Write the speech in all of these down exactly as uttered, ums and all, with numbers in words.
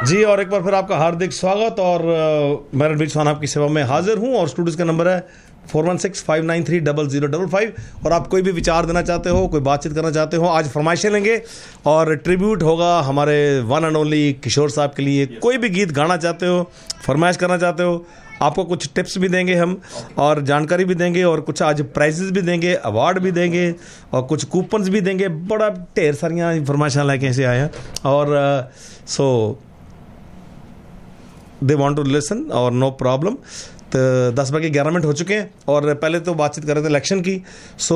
जी, और एक बार फिर आपका हार्दिक स्वागत। और uh, मैं रणवीर चौहान आपकी सेवा में हाजिर हूं और स्टूडियोज का नंबर है four one six five nine three double zero double five. और आप कोई भी विचार देना चाहते हो, कोई बातचीत करना चाहते हो, आज फरमाइशें लेंगे और ट्रिब्यूट होगा हमारे वन एंड ओनली किशोर साहब के लिए। कोई भी गीत गाना चाहते हो, फरमाइश करना चाहते हो, आपको कुछ टिप्स भी देंगे हम और जानकारी भी देंगे और कुछ आज प्राइजेस भी देंगे, अवार्ड भी देंगे और कुछ कूपन्स भी देंगे। बड़ा ढेर सारियाँ फरमाइशां लेके ऐसे आए हैं और सो दे वांट टू लिसन और नो प्रॉब्लम। तो दस बजे ग्यारह मिनट हो चुके हैं और पहले तो बातचीत कर रहे थे इलेक्शन की। सो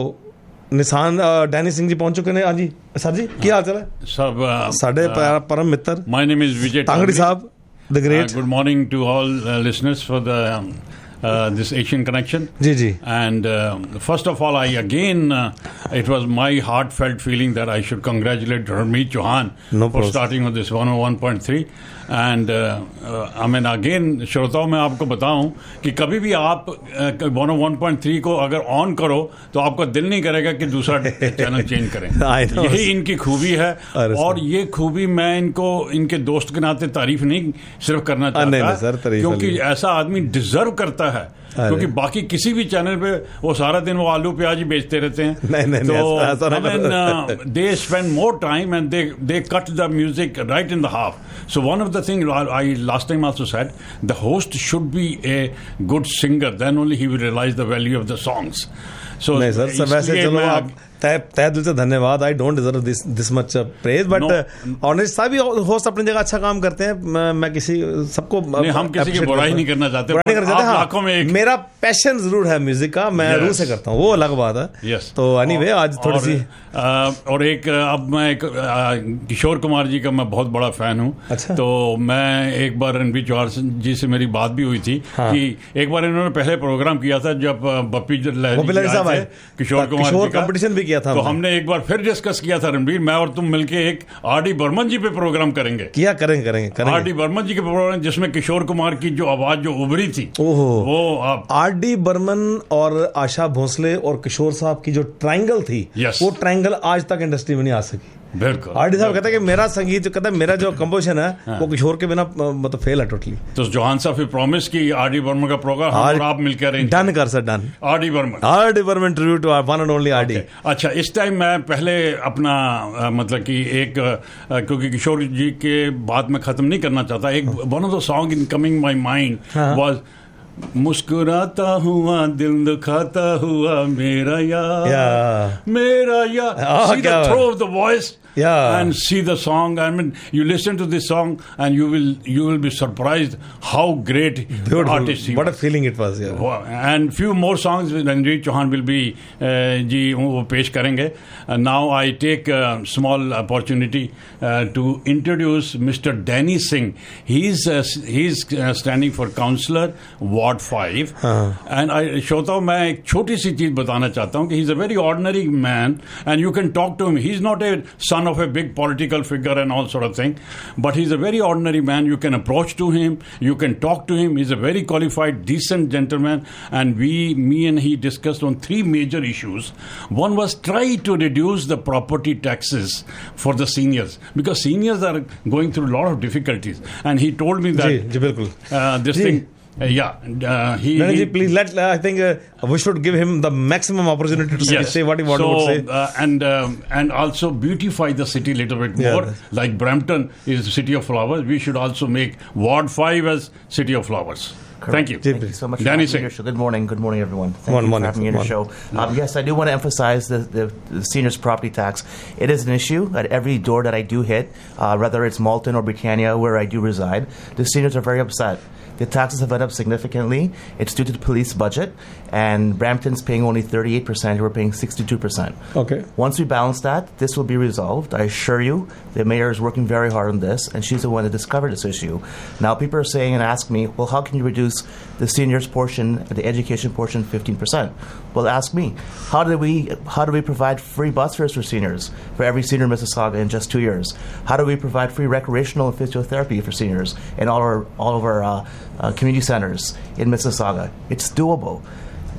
निशान डैनी सिंह जी पहुंच चुके हैं। हाँ जी सर जी, क्या हाल चाल है सब? साढ़े परम मित्र माय नेम इज विजय तांगड़ी साहब, the great. Good morning to all listeners for the Uh, this Asian Connection. Ji, ji. And uh, first of all, I again, uh, it was my heartfelt feeling that I should congratulate Harmeet Chauhan no for starting with this one oh one point three. And uh, uh, I mean, again, श्रोताओं मैं आपको बताऊं कि कभी भी आप one ओ one point three को अगर ऑन करो तो आपका दिल नहीं करेगा कि दूसरा चैनल चेंज करें। यही इनकी खूबी है। और ये खूबी मैं इनको इनके दोस्त के नाते तारीफ नहीं सिर्फ करना चाहता, क्योंकि ऐसा आदमी डिजर्व करता है। क्योंकि बाकी किसी भी चैनल पे वो सारा दिन वो आलू प्याज ही बेचते रहते हैं। नहीं, नहीं, तो I mean they spend more time and they they cut the music right in the half. So one of the thing I last time also said the host should be a good singer, then only he will realise the value of the songs. सो नहीं sir, sir वैसे चलो आप तय तय दिल से धन्यवाद। I don't deserve this this much praise, but honest साहब होस्ट अपनी जगह अच्छा काम करते हैं। मैं, मैं किसी सबको नहीं, हम किसी की बुराई नहीं करना चाहते, बुराई नहीं करना चाहते। हाँ, में एक... मेरा पैशन जरूर है म्यूजिक का, मैं रूह से करता हूँ, वो अलग बात है। yes. तो एनीवे आज थोड़ी सी और एक अब मैं एक किशोर कुमार जी का मैं बहुत बड़ा फैन हूँ। अच्छा। तो मैं एक बार रणवीर चौहान जी से मेरी बात भी हुई थी। हाँ। कि एक बार इन्होंने पहले प्रोग्राम किया था जब बप्पी लहरी साहब आए, किशोर कुमार जी का कंपटीशन भी किया था। तो हमने एक बार फिर डिस्कस किया था, रणवीर मैं और तुम मिलके एक आर डी बर्मन जी पे प्रोग्राम करेंगे। किया करेंगे करेंगे, करेंगे। आर डी बर्मन जी के प्रोग्राम जिसमें किशोर कुमार की जो आवाज जो उभरी थी, वो आप आर डी बर्मन और आशा भोसले और किशोर साहब की जो ट्रायंगल थी, yes. वो ट्रायंगल आज तक इंडस्ट्री में नहीं आ सकी। बिल्कुल। आर डी साहब कहता है कि मेरा संगीत, कहता है मेरा जो कंपोजिशन है हाँ। वो किशोर के बिना मतलब फेल है टोटली। तो चौहान साहब फिर प्रॉमिस की आर डी बर्मन का प्रोग्राम और आप मिलकर डन कर sir, done. R D Burman R D Burman tribute to one and only R D. अच्छा, इस टाइम मैं पहले अपना आ, मतलब कि एक आ, क्योंकि किशोर जी के बात में खत्म नहीं करना चाहता, एक one of the song in coming my mind was मुस्कुराता हुआ दिल दुखाता हुआ मेरा यार, yeah. मेरा यार। oh, see the throw of the voice, yeah. and see the song. I mean, you listen to this song and you will you will be surprised how great Beautiful. artist he What was. a feeling it was, yeah. And few more songs Ranveer Chauhan will be uh, जी वो पेश करेंगे. And now I take a small opportunity uh, to introduce Mister Danny Singh. He's uh, he's uh, standing for councillor Ward five. हाँ. And I श्रोताओं मैं एक छोटी सी चीज बताना चाहता हूँ कि he's a very ordinary man and you can talk to him. He's not a son of a big political figure and all sort of thing, but he's a very ordinary man. You can approach to him, you can talk to him. He's a very qualified, decent gentleman, and we, me and he discussed on three major issues. One was try to reduce the property taxes for the seniors, because seniors are going through a lot of difficulties, and he told me that जी, जी, बिल्कुल. Uh, this ji. thing Uh, yeah, uh, he, no, he please let. Uh, I think uh, we should give him the maximum opportunity to yes. say what he wants so, to say, uh, and um, and also beautify the city a little bit yeah, more. Like Brampton is the city of flowers, we should also make Ward Five as city of flowers. Correct. Thank you. Thank you so much Danny for having me on your show. Good morning. Good morning, everyone. Thank one you morning, for having me on your show. Um, yes, I do want to emphasize the, the, the seniors' property tax. It is an issue at every door that I do hit, uh, whether it's Malton or Britannia, where I do reside. The seniors are very upset. The taxes have went up significantly. It's due to the police budget, and Brampton's paying only thirty-eight percent. We're paying sixty-two percent. Okay. Once we balance that, this will be resolved. I assure you, the mayor is working very hard on this, and she's the one that discovered this issue. Now, people are saying and ask me, well, how can you reduce the seniors portion, the education portion, fifteen percent? Well, ask me. How do we how do we provide free bus fares for seniors, for every senior in Mississauga in just two years? How do we provide free recreational and physiotherapy for seniors in all our all of our uh, uh, community centers in Mississauga? It's doable.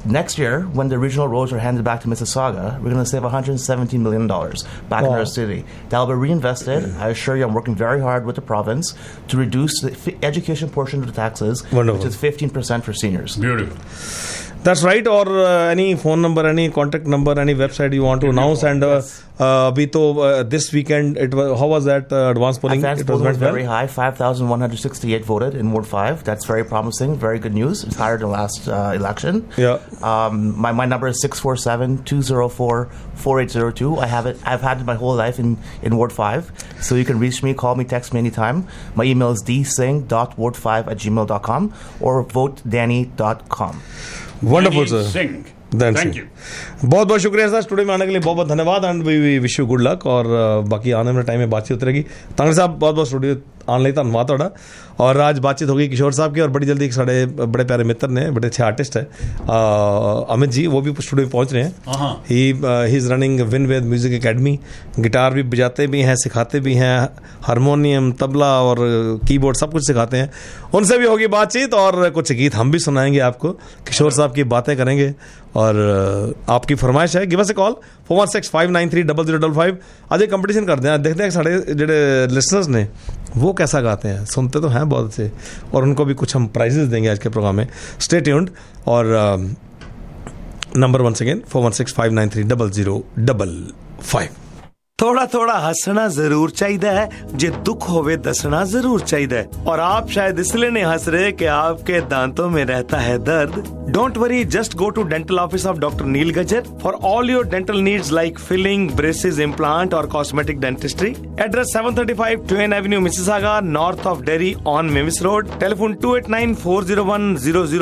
next year, when the regional roads are handed back to Mississauga, we're going to save one hundred seventeen million dollars back Wow. in our city. That will be reinvested. I assure you, I'm working very hard with the province to reduce the f- education portion of the taxes, Wonderful. which is fifteen percent for seniors. Beautiful. That's right. Or uh, any phone number, any contact number, any website you want to announce. And uh, uh, abhi to, uh, this weekend, it was, how was that uh, advance polling? Advance It was polling was went well? very high. five thousand one hundred sixty-eight voted in Ward five. That's very promising. Very good news. It's higher than last uh, election. Yeah. Um, my, my number is six four seven, two zero four, four eight zero two. I have it. I've had it my whole life in, in Ward five. So you can reach me, call me, text me anytime. My email is d singh dot ward five at gmail dot com or vote danny dot com. Wonderful, Danny sir. Singh. Then Thank see. you. बहुत बहुत शुक्रिया sir studio में आने के लिए बहुत बहुत धन्यवाद and we wish you good luck और uh, बाकी आने वाले टाइम में बातचीत होती रहेगी तांगड़ साहब बहुत बहुत स्टूडियो आने ਲਈ ਧੰਨਵਾਦ ਤੁਹਾਡਾ और आज बातचीत होगी किशोर साहब की और बड़ी जल्दी एक साढ़े बड़े प्यारे मित्र ने बड़े अच्छे आर्टिस्ट है अमित जी वो भी स्टूडियो में पहुंच रहे हैं ही he is running win Veda music academy guitar भी बजाते भी हैं सिखाते भी हैं हारमोनियम तबला और कीबोर्ड सब कुछ सिखाते हैं उनसे भी होगी बातचीत और कुछ गीत हम भी सुनाएंगे आपको किशोर साहब की बातें करेंगे और आपकी फरमाइश है give us a call four one six five nine three double zero double five आज एक कंपटीशन करते हैं देखते हैं साढ़े जेडे लिसनर्स ने वो कैसा गाते हैं सुनते तो हैं बहुत अच्छे और उनको भी कुछ हम प्राइजेस देंगे आज के प्रोग्राम में स्टे ट्यून्ड और number once again four one six five nine three double zero double five थोड़ा थोड़ा हंसना जरूर चाहिए है जे दुख होवे दसना जरूर चाहिए है और आप शायद इसलिए नहीं हंस रहे कि आपके दांतों में रहता है दर्द don't worry just go to dental office of doctor नील गजर for all your dental needs like filling braces implant और cosmetic dentistry address seven thirty five Twain Avenue Mississauga north of dairy on Mavis road telephone to eight nine four zero one zero zero